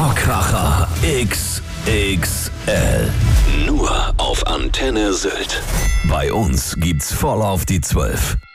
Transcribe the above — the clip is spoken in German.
Oberkracher XXL. Nur auf Antenne Sylt. Bei uns gibt's voll auf die 12.